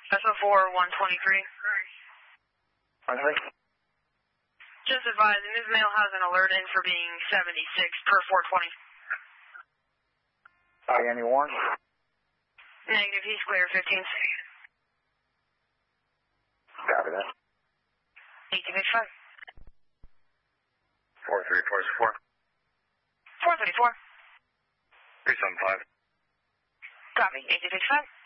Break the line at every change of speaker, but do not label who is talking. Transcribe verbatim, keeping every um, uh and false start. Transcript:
S O four one twenty-three. Just advising, this male has an alert in for being seventy-six per four twenty.
Uh, any warrant?
Negative, he's clear, fifteen.
Copy that.
eighteen fifty-five.
four three four four.
four thirty-four.
three seven five.
Copy, eighteen fifty-five.